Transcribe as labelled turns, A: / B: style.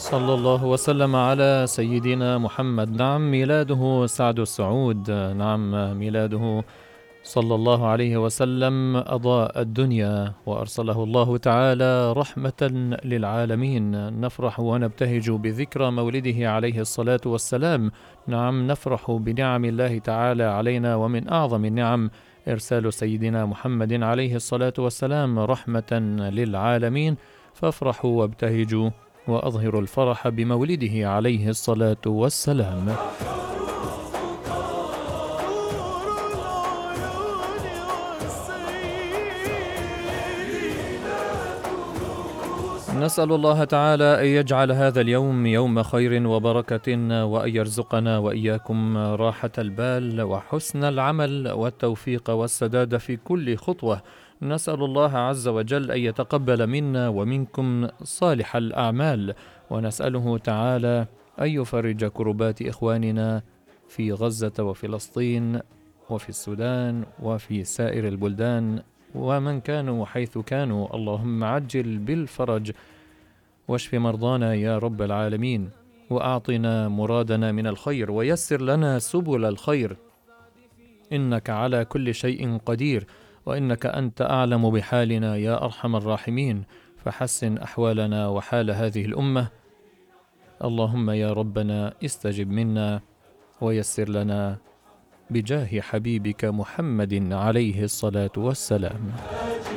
A: صلى الله وسلم على سيدنا محمد. نعم، ميلاده سعد السعود. نعم، ميلاده صلى الله عليه وسلم أضاء الدنيا وأرسله الله تعالى رحمة للعالمين. نفرح ونبتهج بذكرى مولده عليه الصلاة والسلام. نعم، نفرح بنعم الله تعالى علينا، ومن أعظم النعم إرسال سيدنا محمد عليه الصلاة والسلام رحمة للعالمين. فافرحوا وابتهجوا وأظهروا الفرح بمولده عليه الصلاة والسلام. نسأل الله تعالى أن يجعل هذا اليوم يوم خير وبركة، وأن يرزقنا وإياكم راحة البال وحسن العمل والتوفيق والسداد في كل خطوة. نسأل الله عز وجل أن يتقبل منا ومنكم صالح الأعمال، ونسأله تعالى أن يفرج كربات إخواننا في غزة وفلسطين وفي السودان وفي سائر البلدان ومن كانوا حيث كانوا. اللهم عجل بالفرج واشف مرضانا يا رب العالمين، وأعطنا مرادنا من الخير، ويسر لنا سبل الخير، إنك على كل شيء قدير، وإنك أنت أعلم بحالنا يا أرحم الراحمين. فحسن أحوالنا وحال هذه الأمة. اللهم يا ربنا استجب منا ويسر لنا بجاه حبيبك محمد عليه الصلاة والسلام.